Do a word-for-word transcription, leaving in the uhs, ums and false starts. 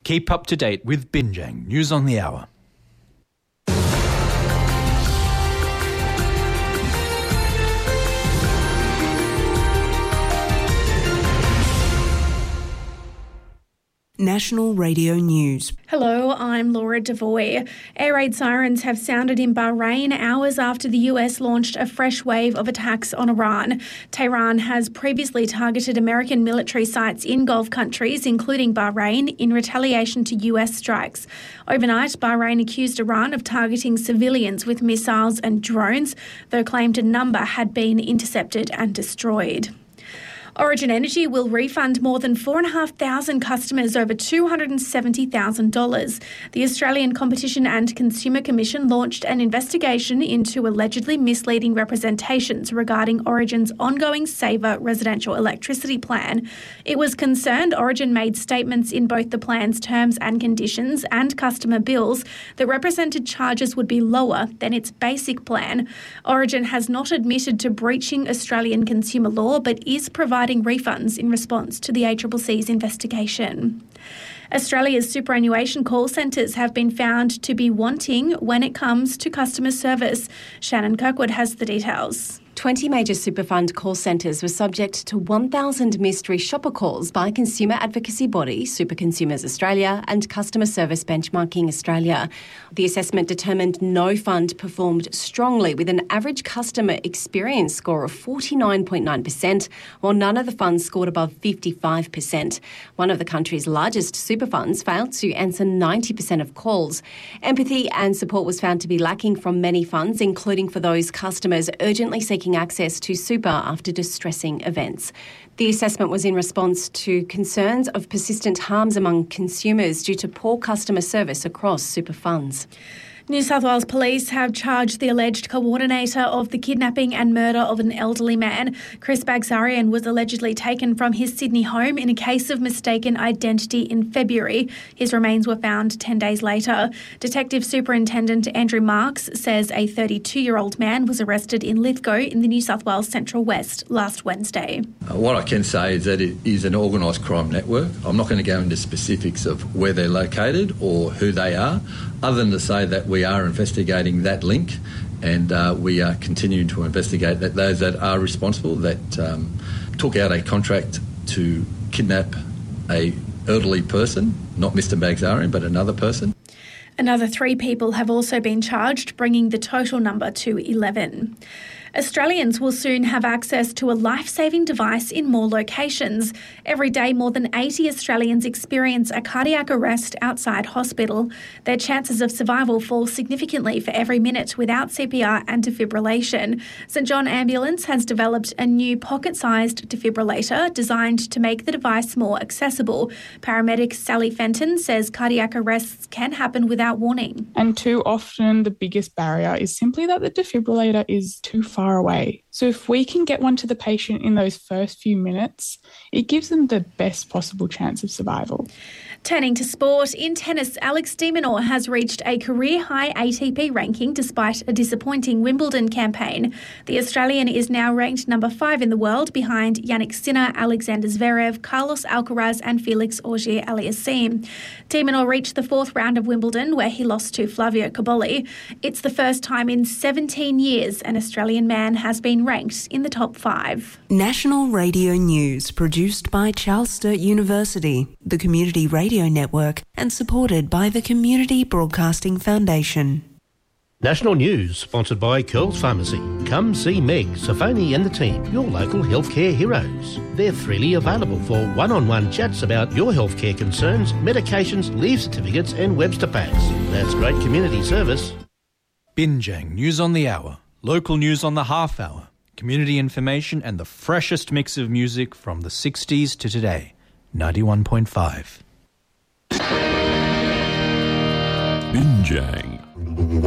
Keep up to date with Binjang News on the Hour. National Radio News. Hello, I'm Laura Devoy. Air raid sirens have sounded in Bahrain hours after the U S launched a fresh wave of attacks on Iran. Tehran has previously targeted American military sites in Gulf countries, including Bahrain, in retaliation to U S strikes. Overnight, Bahrain accused Iran of targeting civilians with missiles and drones, though claimed a number had been intercepted and destroyed. Origin Energy will refund more than four thousand five hundred customers over two hundred seventy thousand dollars. The Australian Competition and Consumer Commission launched an investigation into allegedly misleading representations regarding Origin's ongoing Saver residential electricity plan. It was concerned Origin made statements in both the plan's terms and conditions and customer bills that represented charges would be lower than its basic plan. Origin has not admitted to breaching Australian consumer law, but is providing refunds in response to the A C C C's investigation. Australia's superannuation call centres have been found to be wanting when it comes to customer service. Shannon Kirkwood has the details. twenty major super fund call centres were subject to one thousand mystery shopper calls by consumer advocacy body Super Consumers Australia and Customer Service Benchmarking Australia. The assessment determined no fund performed strongly, with an average customer experience score of forty-nine point nine percent, while none of the funds scored above fifty-five percent. One of the country's largest super funds failed to answer ninety percent of calls. Empathy and support was found to be lacking from many funds, including for those customers urgently seeking access to super after distressing events. The assessment was in response to concerns of persistent harms among consumers due to poor customer service across super funds. New South Wales Police have charged the alleged coordinator of the kidnapping and murder of an elderly man. Chris Bagzarian was allegedly taken from his Sydney home in a case of mistaken identity in February. His remains were found ten days later. Detective Superintendent Andrew Marks says a thirty-two-year-old man was arrested in Lithgow in the New South Wales Central West last Wednesday. Uh, what I can say is that it is an organised crime network. I'm not going to go into specifics of where they're located or who they are, other than to say that we are investigating that link, and uh, we are continuing to investigate that those that are responsible, that um, took out a contract to kidnap a elderly person, not Mister Bagzarian, but another person. Another three people have also been charged, bringing the total number to eleven. Australians will soon have access to a life-saving device in more locations. Every day, more than eighty Australians experience a cardiac arrest outside hospital. Their chances of survival fall significantly for every minute without C P R and defibrillation. St John Ambulance has developed a new pocket-sized defibrillator designed to make the device more accessible. Paramedic Sally Fenton says cardiac arrests can happen without warning. And too often the biggest barrier is simply that the defibrillator is too far far away. So if we can get one to the patient in those first few minutes, it gives them the best possible chance of survival. Turning to sport, in tennis, Alex de Minaur has reached a career-high A T P ranking despite a disappointing Wimbledon campaign. The Australian is now ranked number five in the world, behind Yannick Sinner, Alexander Zverev, Carlos Alcaraz and Felix Auger-Aliassime. De Minaur reached the fourth round of Wimbledon, where he lost to Flavio Cobolli. It's the first time in seventeen years an Australian man has been ranked in the top five. National Radio News, produced by Charles Sturt University, the Community Radio Network, and supported by the Community Broadcasting Foundation. National News, sponsored by Curls Pharmacy. Come see Meg, Safoni and the team, your local healthcare heroes. They're freely available for one-on-one chats about your healthcare concerns, medications, leave certificates and Webster packs. That's great community service. Binjang News on the Hour. Local news on the half hour. Community information and the freshest mix of music from the sixties to today. ninety-one point five. Binjang.